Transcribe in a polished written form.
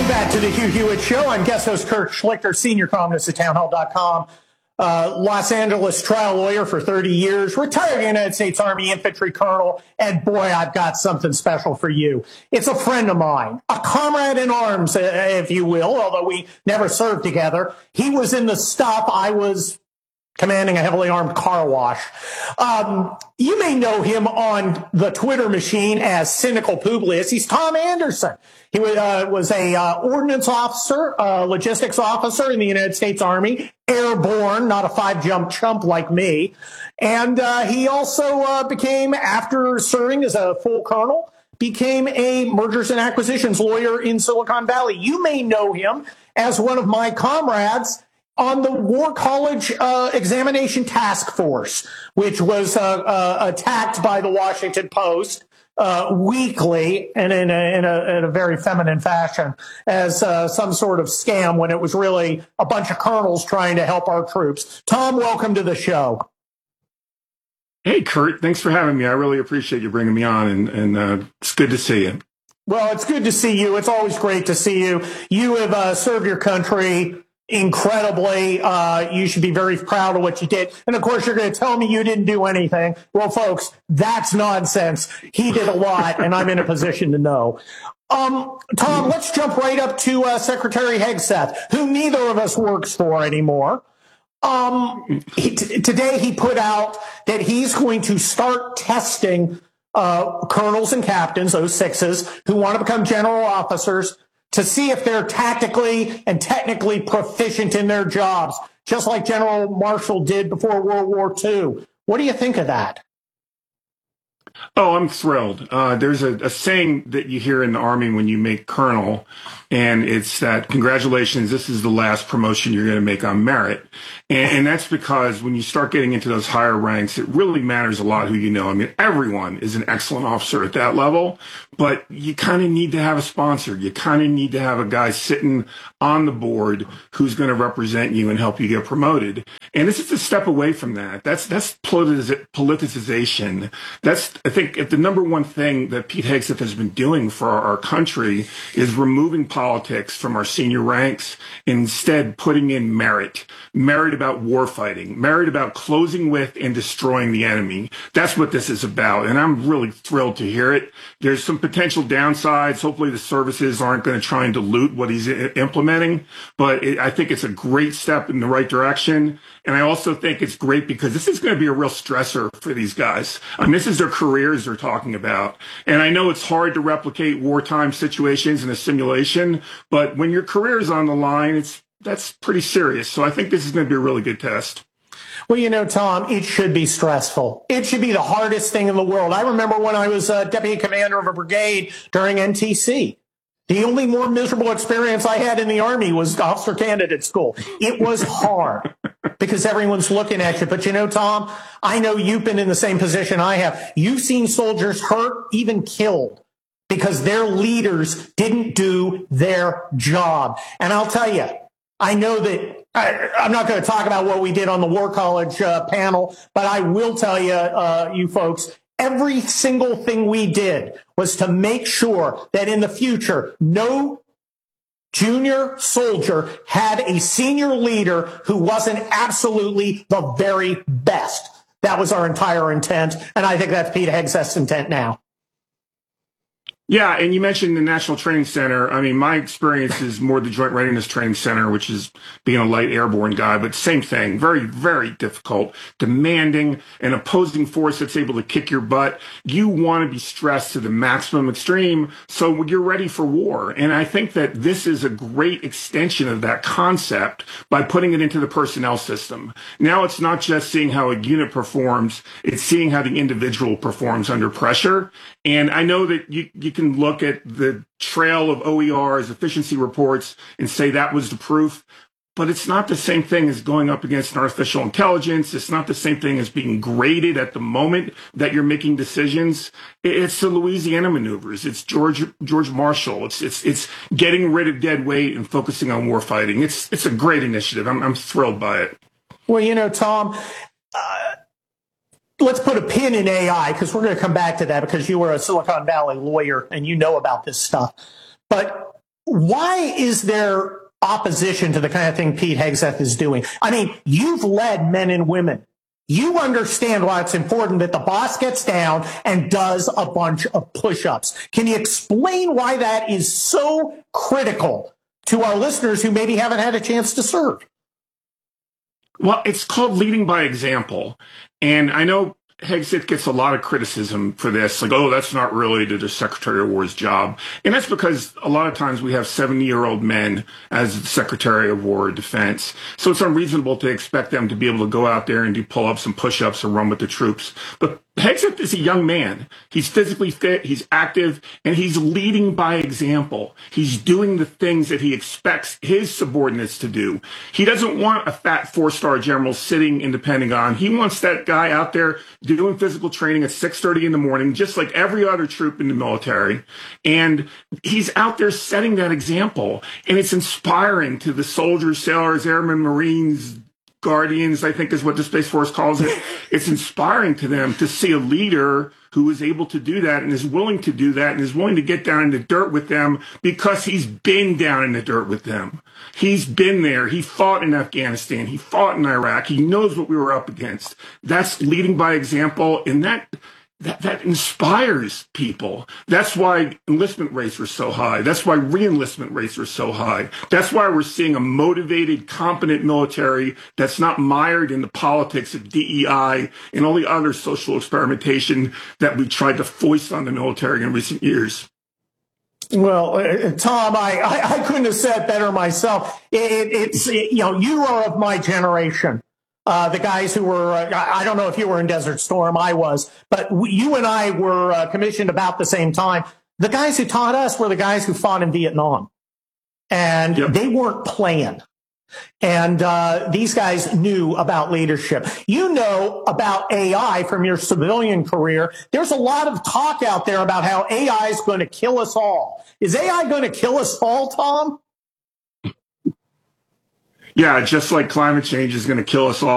Welcome back to the Hugh Hewitt Show. I'm guest host Kurt Schlichter, senior columnist at townhall.com. Los Angeles trial lawyer for 30 years, retired United States Army infantry colonel, and boy, I've got something special for you. It's a friend of mine, a comrade in arms, if you will, although we never served together. He was in the stuff. I was commanding a heavily armed car wash. You may know him on the Twitter machine as Cynical Publius. He's Tom Anderson. He was a ordnance officer, logistics officer in the United States Army, airborne, not a five-jump chump like me. And he also became, after serving as a full colonel, became a mergers and acquisitions lawyer in Silicon Valley. You may know him as one of my comrades on the War College Examination Task Force, which was attacked by the Washington Post weekly and in a very feminine fashion as some sort of scam when it was really a bunch of colonels trying to help our troops. Tom, welcome to the show. Hey, Kurt, thanks for having me. I really appreciate you bringing me on, and it's good to see you. Well, it's good to see you. It's always great to see you. You have served your country incredibly. You should be very proud of what you did. And of course, you're going to tell me you didn't do anything. Well, folks, that's nonsense. He did a lot, and I'm in a position to know. Tom, let's jump right up to Secretary Hegseth, who neither of us works for anymore. Today he put out that he's going to start testing colonels and captains, those sixes, who want to become general officers, to see if they're tactically and technically proficient in their jobs, just like General Marshall did before World War II. What do you think of that? Oh, I'm thrilled. There's a saying that you hear in the Army when you make colonel, and it's that, congratulations, this is the last promotion you're going to make on merit. And that's because when you start getting into those higher ranks, it really matters a lot who you know. I mean, everyone is an excellent officer at that level, but you kind of need to have a sponsor. You kind of need to have a guy sitting on the board who's going to represent you and help you get promoted. And this is a step away from that. That's politicization. That's, I think, if the number one thing that Pete Hegseth has been doing for our country is removing politics from our senior ranks, and instead putting in merit about war fighting, merit about closing with and destroying the enemy. That's what this is about, and I'm really thrilled to hear it. There's some potential downsides. Hopefully the services aren't going to try and dilute what he's implementing, but I think it's a great step in the right direction. And I also think it's great because this is going to be a real stressor for these guys. I mean, this is their careers they're talking about. And I know it's hard to replicate wartime situations in a simulation, but when your career is on the line, that's pretty serious. So I think this is going to be a really good test. Well, you know, Tom, it should be stressful. It should be the hardest thing in the world. I remember when I was deputy commander of a brigade during NTC. The only more miserable experience I had in the Army was officer candidate school. It was hard because everyone's looking at you. But you know, Tom, I know you've been in the same position I have. You've seen soldiers hurt, even killed, because their leaders didn't do their job. And I'll tell you, I know that I'm not going to talk about what we did on the War College panel, but I will tell you, you folks, every single thing we did was to make sure that in the future, no junior soldier had a senior leader who wasn't absolutely the very best. That was our entire intent, and I think that's Pete Hegseth's intent now. Yeah, and you mentioned the National Training Center. I mean, my experience is more the Joint Readiness Training Center, which is being a light airborne guy, but same thing. Very, very difficult, demanding, an opposing force that's able to kick your butt. You want to be stressed to the maximum extreme so you're ready for war. And I think that this is a great extension of that concept by putting it into the personnel system. Now it's not just seeing how a unit performs, it's seeing how the individual performs under pressure. And I know that you can look at the trail of OERs, efficiency reports, and say that was the proof. But it's not the same thing as going up against an artificial intelligence. It's not the same thing as being graded at the moment that you're making decisions. It's the Louisiana maneuvers. It's George Marshall. It's getting rid of dead weight and focusing on war fighting. It's a great initiative. I'm thrilled by it. Well, you know, Tom, let's put a pin in AI because we're going to come back to that because you were a Silicon Valley lawyer and you know about this stuff. But why is there opposition to the kind of thing Pete Hegseth is doing? I mean, you've led men and women. You understand why it's important that the boss gets down and does a bunch of push-ups. Can you explain why that is so critical to our listeners who maybe haven't had a chance to serve? Well, it's called leading by example. And I know Hegseth gets a lot of criticism for this, like, oh, that's not really the Secretary of War's job. And that's because a lot of times we have 70-year-old men as the Secretary of War or Defense. So it's unreasonable to expect them to be able to go out there and do pull-ups and push-ups and run with the troops. But Hegseth is a young man. He's physically fit, he's active, and he's leading by example. He's doing the things that he expects his subordinates to do. He doesn't want a fat 4-star general sitting in the Pentagon. He wants that guy out there doing physical training at 6:30 in the morning, just like every other troop in the military. And he's out there setting that example. And it's inspiring to the soldiers, sailors, airmen, Marines, Guardians, I think is what the Space Force calls it. It's inspiring to them to see a leader who is able to do that and is willing to do that and is willing to get down in the dirt with them because he's been down in the dirt with them. He's been there. He fought in Afghanistan. He fought in Iraq. He knows what we were up against. That's leading by example, and that inspires people. That's why enlistment rates are so high. That's why re-enlistment rates are so high. That's why we're seeing a motivated, competent military that's not mired in the politics of DEI and all the other social experimentation that we tried to foist on the military in recent years. Well, Tom, I couldn't have said it better myself. You are of my generation. The guys who were, I don't know if you were in Desert Storm, I was, but you and I were commissioned about the same time. The guys who taught us were the guys who fought in Vietnam. And They weren't playing. And these guys knew about leadership. You know about AI from your civilian career. There's a lot of talk out there about how AI is going to kill us all. Is AI going to kill us all, Tom? Yeah, just like climate change is going to kill us all.